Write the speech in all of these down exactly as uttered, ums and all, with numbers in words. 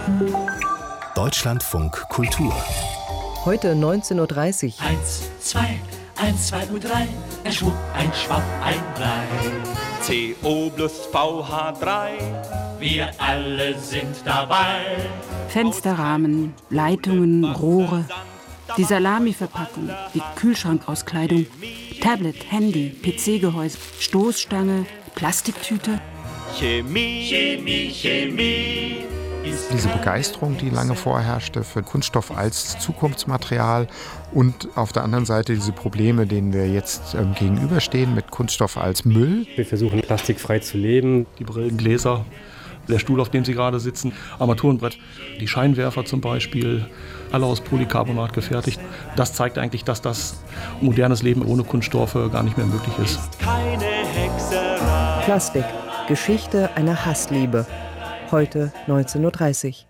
Deutschlandfunk Kultur. Heute neunzehn Uhr dreißig. Eins, zwei, eins, zwei und drei. Ein Schwupp, ein Schwapp, ein Brei. C O plus V H drei. Wir alle sind dabei. Fensterrahmen, Leitungen, Rohre, die Salamiverpackung, die Kühlschrankauskleidung, Tablet, Handy, P C-Gehäuse, Stoßstange, Plastiktüte. Chemie, Chemie, Chemie. Diese Begeisterung, die lange vorherrschte für Kunststoff als Zukunftsmaterial und auf der anderen Seite diese Probleme, denen wir jetzt ähm, gegenüberstehen mit Kunststoff als Müll. Wir versuchen plastikfrei zu leben. Die Brillengläser, der Stuhl, auf dem Sie gerade sitzen, Armaturenbrett, die Scheinwerfer zum Beispiel, alle aus Polycarbonat gefertigt. Das zeigt eigentlich, dass das modernes Leben ohne Kunststoffe gar nicht mehr möglich ist. keine Hexerei. Plastik. Geschichte einer Hassliebe. Heute neunzehn Uhr dreißig.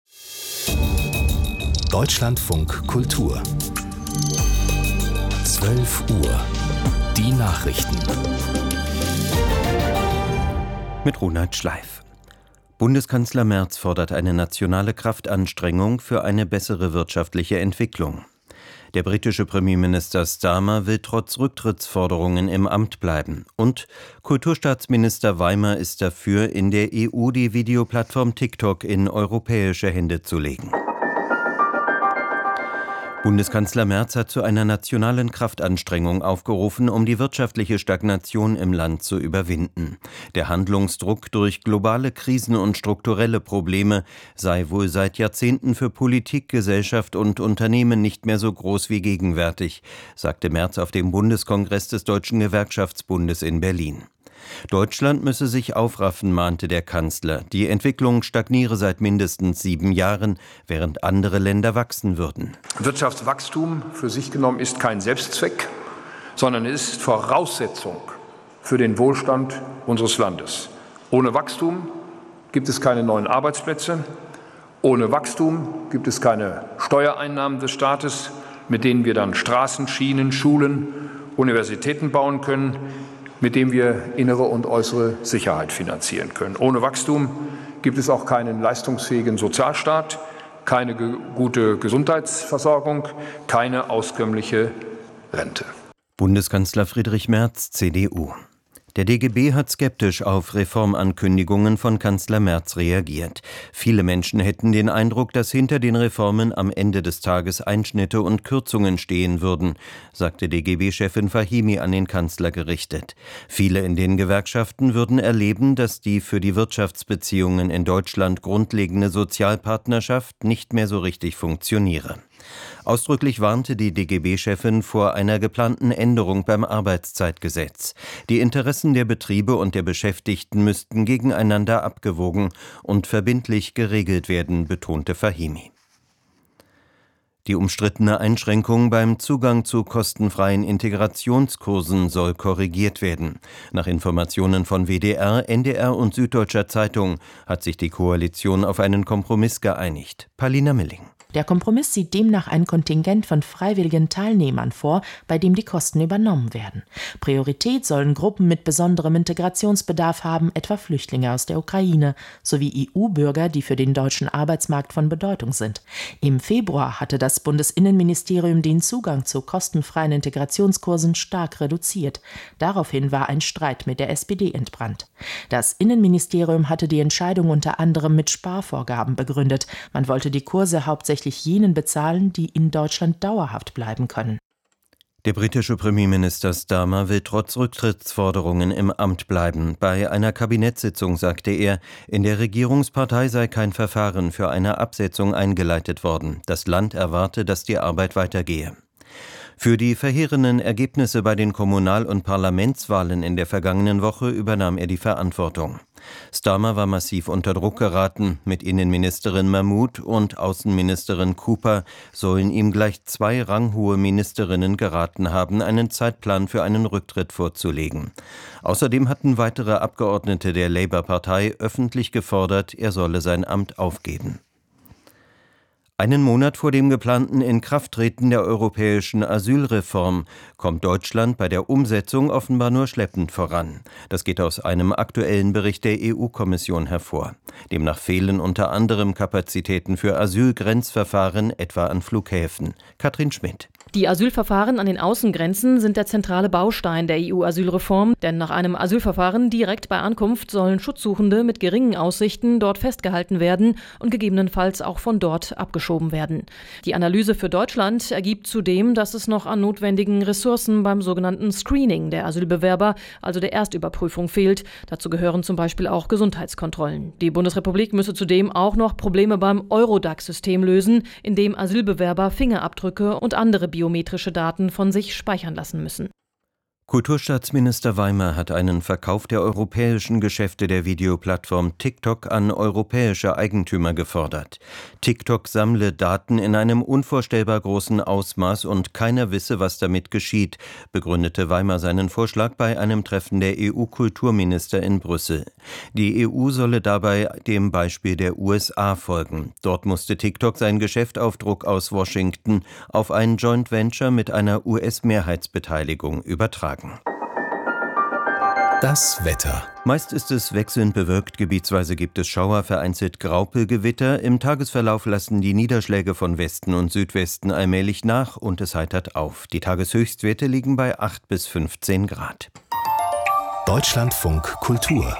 Deutschlandfunk Kultur. zwölf Uhr. Die Nachrichten. Mit Ronald Schleif. Bundeskanzler Merz fordert eine nationale Kraftanstrengung für eine bessere wirtschaftliche Entwicklung. Der britische Premierminister Starmer will trotz Rücktrittsforderungen im Amt bleiben. Und Kulturstaatsminister Weimer ist dafür, in der E U die Videoplattform TikTok in europäische Hände zu legen. Bundeskanzler Merz hat zu einer nationalen Kraftanstrengung aufgerufen, um die wirtschaftliche Stagnation im Land zu überwinden. Der Handlungsdruck durch globale Krisen und strukturelle Probleme sei wohl seit Jahrzehnten für Politik, Gesellschaft und Unternehmen nicht mehr so groß wie gegenwärtig, sagte Merz auf dem Bundeskongress des Deutschen Gewerkschaftsbundes in Berlin. Deutschland müsse sich aufraffen, mahnte der Kanzler. Die Entwicklung stagniere seit mindestens sieben Jahren, während andere Länder wachsen würden. Wirtschaftswachstum für sich genommen ist kein Selbstzweck, sondern es ist Voraussetzung für den Wohlstand unseres Landes. Ohne Wachstum gibt es keine neuen Arbeitsplätze. Ohne Wachstum gibt es keine Steuereinnahmen des Staates, mit denen wir dann Straßen, Schienen, Schulen, Universitäten bauen können, mit dem wir innere und äußere Sicherheit finanzieren können. Ohne Wachstum gibt es auch keinen leistungsfähigen Sozialstaat, keine ge- gute Gesundheitsversorgung, keine auskömmliche Rente. Bundeskanzler Friedrich Merz, C D U. Der D G B hat skeptisch auf Reformankündigungen von Kanzler Merz reagiert. Viele Menschen hätten den Eindruck, dass hinter den Reformen am Ende des Tages Einschnitte und Kürzungen stehen würden, sagte D G B-Chefin Fahimi an den Kanzler gerichtet. Viele in den Gewerkschaften würden erleben, dass die für die Wirtschaftsbeziehungen in Deutschland grundlegende Sozialpartnerschaft nicht mehr so richtig funktioniere. Ausdrücklich warnte die D G B-Chefin vor einer geplanten Änderung beim Arbeitszeitgesetz. Die Interessen der Betriebe und der Beschäftigten müssten gegeneinander abgewogen und verbindlich geregelt werden, betonte Fahimi. Die umstrittene Einschränkung beim Zugang zu kostenfreien Integrationskursen soll korrigiert werden. Nach Informationen von W D R, N D R und Süddeutscher Zeitung hat sich die Koalition auf einen Kompromiss geeinigt. Palina Milling. Der Kompromiss sieht demnach ein Kontingent von freiwilligen Teilnehmern vor, bei dem die Kosten übernommen werden. Priorität sollen Gruppen mit besonderem Integrationsbedarf haben, etwa Flüchtlinge aus der Ukraine, sowie E U-Bürger, die für den deutschen Arbeitsmarkt von Bedeutung sind. Im Februar hatte das Bundesinnenministerium den Zugang zu kostenfreien Integrationskursen stark reduziert. Daraufhin war ein Streit mit der S P D entbrannt. Das Innenministerium hatte die Entscheidung unter anderem mit Sparvorgaben begründet. Man wollte die Kurse hauptsächlich jenen bezahlen, die in Deutschland dauerhaft bleiben können. Der britische Premierminister Starmer will trotz Rücktrittsforderungen im Amt bleiben. Bei einer Kabinettssitzung sagte er, in der Regierungspartei sei kein Verfahren für eine Absetzung eingeleitet worden. Das Land erwarte, dass die Arbeit weitergehe. Für die verheerenden Ergebnisse bei den Kommunal- und Parlamentswahlen in der vergangenen Woche übernahm er die Verantwortung. Starmer war massiv unter Druck geraten. Mit Innenministerin Mahmoud und Außenministerin Cooper sollen ihm gleich zwei ranghohe Ministerinnen geraten haben, einen Zeitplan für einen Rücktritt vorzulegen. Außerdem hatten weitere Abgeordnete der Labour-Partei öffentlich gefordert, er solle sein Amt aufgeben. Einen Monat vor dem geplanten Inkrafttreten der europäischen Asylreform kommt Deutschland bei der Umsetzung offenbar nur schleppend voran. Das geht aus einem aktuellen Bericht der E U-Kommission hervor. Demnach fehlen unter anderem Kapazitäten für Asylgrenzverfahren, etwa an Flughäfen. Katrin Schmidt. Die Asylverfahren an den Außengrenzen sind der zentrale Baustein der E U-Asylreform, denn nach einem Asylverfahren direkt bei Ankunft sollen Schutzsuchende mit geringen Aussichten dort festgehalten werden und gegebenenfalls auch von dort abgeschoben werden. Die Analyse für Deutschland ergibt zudem, dass es noch an notwendigen Ressourcen beim sogenannten Screening der Asylbewerber, also der Erstüberprüfung, fehlt. Dazu gehören zum Beispiel auch Gesundheitskontrollen. Die Bundesrepublik müsse zudem auch noch Probleme beim Eurodac-System lösen, in dem Asylbewerber Fingerabdrücke und andere biometrische Daten von sich speichern lassen müssen. Kulturstaatsminister Weimer hat einen Verkauf der europäischen Geschäfte der Videoplattform TikTok an europäische Eigentümer gefordert. TikTok sammle Daten in einem unvorstellbar großen Ausmaß und keiner wisse, was damit geschieht, begründete Weimer seinen Vorschlag bei einem Treffen der E U-Kulturminister in Brüssel. Die E U solle dabei dem Beispiel der U S A folgen. Dort musste TikTok sein Geschäft auf Druck aus Washington auf ein Joint Venture mit einer U S-Mehrheitsbeteiligung übertragen. Das Wetter. Meist ist es wechselnd bewölkt, gebietsweise gibt es Schauer, vereinzelt Graupelgewitter. Im Tagesverlauf lassen die Niederschläge von Westen und Südwesten allmählich nach und es heitert auf. Die Tageshöchstwerte liegen bei acht bis fünfzehn Grad. Deutschlandfunk Kultur.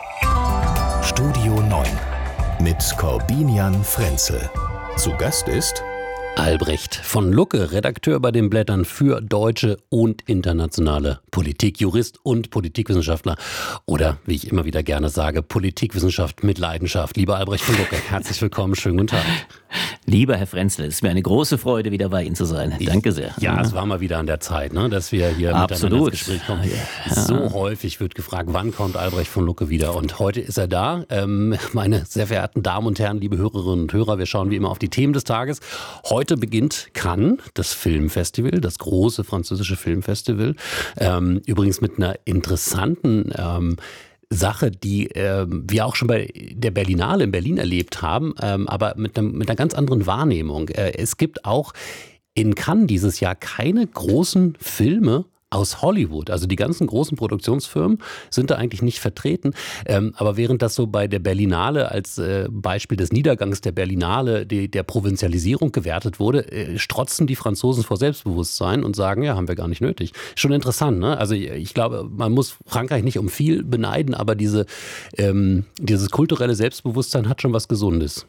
Studio neun mit Corbinian Frenzel. Zu Gast ist Albrecht von Lucke, Redakteur bei den Blättern für deutsche und internationale Politik, Jurist und Politikwissenschaftler oder, wie ich immer wieder gerne sage, Politikwissenschaft mit Leidenschaft. Lieber Albrecht von Lucke, herzlich willkommen, schönen guten Tag. Lieber Herr Frenzel, es ist mir eine große Freude, wieder bei Ihnen zu sein. Danke sehr. Ja, ja, es war mal wieder an der Zeit, ne, dass wir hier Absolut. miteinander ins Gespräch kommen. Ja. So häufig wird gefragt, wann kommt Albrecht von Lucke wieder? Und heute ist er da. Ähm, meine sehr verehrten Damen und Herren, liebe Hörerinnen und Hörer, wir schauen wie immer auf die Themen des Tages. Heute beginnt Cannes, das Filmfestival, das große französische Filmfestival. Ähm, übrigens mit einer interessanten ähm, Sache, die äh, wir auch schon bei der Berlinale in Berlin erlebt haben, ähm, aber mit, einem, mit einer ganz anderen Wahrnehmung. Äh, es gibt auch in Cannes dieses Jahr keine großen Filme aus Hollywood. Also die ganzen großen Produktionsfirmen sind da eigentlich nicht vertreten. Ähm, aber während das so bei der Berlinale als äh, Beispiel des Niedergangs der Berlinale, die, der Provinzialisierung gewertet wurde, äh, strotzen die Franzosen vor Selbstbewusstsein und sagen, ja, haben wir gar nicht nötig. Schon interessant, ne? Also ich, ich glaube, man muss Frankreich nicht um viel beneiden, aber diese, ähm, dieses kulturelle Selbstbewusstsein hat schon was Gesundes.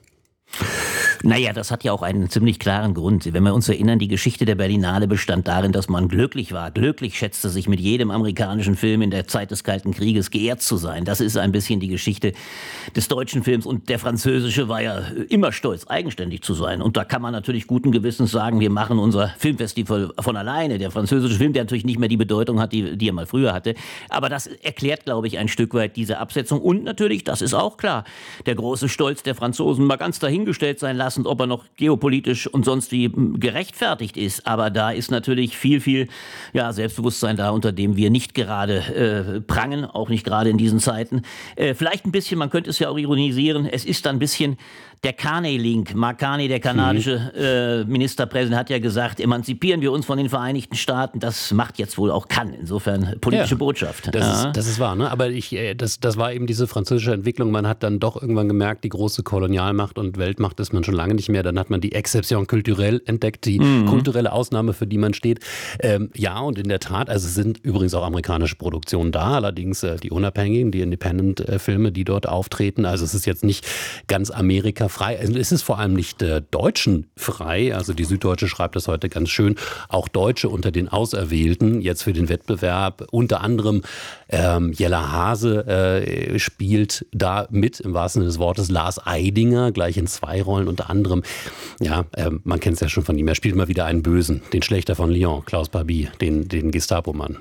Naja, das hat ja auch einen ziemlich klaren Grund. Wenn wir uns erinnern, die Geschichte der Berlinale bestand darin, dass man glücklich war. Glücklich schätzte sich mit jedem amerikanischen Film in der Zeit des Kalten Krieges geehrt zu sein. Das ist ein bisschen die Geschichte des deutschen Films. Und der französische war ja immer stolz, eigenständig zu sein. Und da kann man natürlich guten Gewissens sagen, wir machen unser Filmfestival von alleine. Der französische Film, der natürlich nicht mehr die Bedeutung hat, die, die er mal früher hatte. Aber das erklärt, glaube ich, ein Stück weit diese Absetzung. Und natürlich, das ist auch klar, der große Stolz der Franzosen mal ganz dahingestellt sein lassen, ob er noch geopolitisch und sonst wie gerechtfertigt ist. Aber da ist natürlich viel, viel ja, Selbstbewusstsein da, unter dem wir nicht gerade äh, prangen, auch nicht gerade in diesen Zeiten. Äh, vielleicht ein bisschen, man könnte es ja auch ironisieren, es ist dann ein bisschen der Carney-Link. Mark Carney, der kanadische äh, Ministerpräsident, hat ja gesagt, emanzipieren wir uns von den Vereinigten Staaten. Das macht jetzt wohl auch Cannes. Insofern politische ja, Botschaft. Das, ja. ist, das ist wahr, ne? Aber ich, das, das war eben diese französische Entwicklung. Man hat dann doch irgendwann gemerkt, die große Kolonialmacht und Weltmacht ist man schon lange nicht mehr. Dann hat man die Exception culturelle entdeckt, die mhm. kulturelle Ausnahme, für die man steht. Ähm, ja, und in der Tat, also es sind übrigens auch amerikanische Produktionen da, allerdings äh, die unabhängigen, die Independent-Filme, die dort auftreten. Also es ist jetzt nicht ganz Amerika frei. Es ist vor allem nicht äh, Deutschen frei. Also die Süddeutsche schreibt das heute ganz schön. Auch Deutsche unter den Auserwählten jetzt für den Wettbewerb. Unter anderem ähm, Jella Hase äh, spielt da mit, im wahrsten Sinne des Wortes, Lars Eidinger, gleich in zwei Rollen. Unter anderem, ja, äh, man kennt es ja schon von ihm. Er spielt mal wieder einen Bösen, den Schlächter von Lyon, Klaus Barbie, den, den Gestapo-Mann.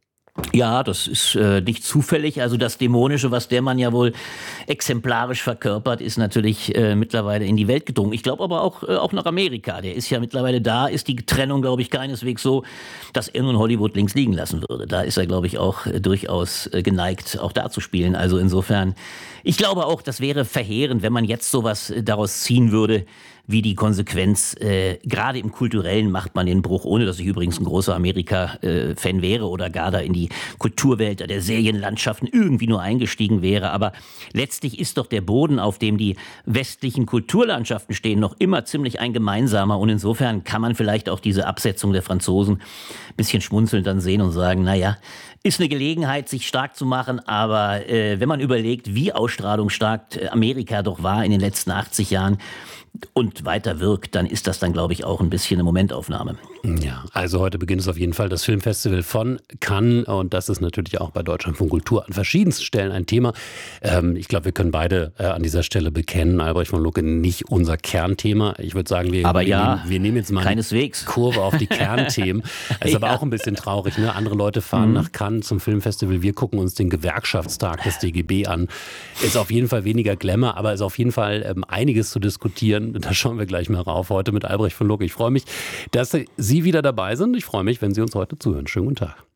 Ja, das ist äh, nicht zufällig. Also das Dämonische, was der Mann ja wohl exemplarisch verkörpert, ist natürlich äh, mittlerweile in die Welt gedrungen. Ich glaube aber auch, äh, auch nach Amerika. Der ist ja mittlerweile da, ist die Trennung, glaube ich, keineswegs so, dass er nun Hollywood links liegen lassen würde. Da ist er, glaube ich, auch äh, durchaus äh, geneigt, auch da zu spielen. Also insofern, ich glaube auch, das wäre verheerend, wenn man jetzt sowas äh, daraus ziehen würde, wie die Konsequenz, äh, gerade im Kulturellen macht man den Bruch, ohne dass ich übrigens ein großer Amerika-Fan wäre oder gar da in die Kulturwelt der Serienlandschaften irgendwie nur eingestiegen wäre. Aber letztlich ist doch der Boden, auf dem die westlichen Kulturlandschaften stehen, noch immer ziemlich ein gemeinsamer. Und insofern kann man vielleicht auch diese Absetzung der Franzosen ein bisschen schmunzelnd dann sehen und sagen, naja, ist eine Gelegenheit, sich stark zu machen, aber äh, wenn man überlegt, wie ausstrahlungsstark Amerika doch war in den letzten achtzig Jahren und weiter wirkt, dann ist das dann, glaube ich, auch ein bisschen eine Momentaufnahme. Ja, also heute beginnt es auf jeden Fall das Filmfestival von Cannes und das ist natürlich auch bei Deutschlandfunk Kultur an verschiedensten Stellen ein Thema. Ähm, ich glaube, wir können beide äh, an dieser Stelle bekennen, Albrecht von Lucke, nicht unser Kernthema. Ich würde sagen, wir, aber wir, ja, nehmen, wir nehmen jetzt mal keineswegs. eine Kurve auf die Kernthemen. Es ist ja. aber auch ein bisschen traurig, ne? Andere Leute fahren mhm. nach Cannes zum Filmfestival, wir gucken uns den Gewerkschaftstag des D G B an. Ist auf jeden Fall weniger Glamour, aber ist auf jeden Fall ähm, einiges zu diskutieren. Da schauen wir gleich mal rauf, heute mit Albrecht von Lucke. Ich freue mich, dass Sie wieder dabei sind. Ich freue mich, wenn Sie uns heute zuhören. Schönen guten Tag.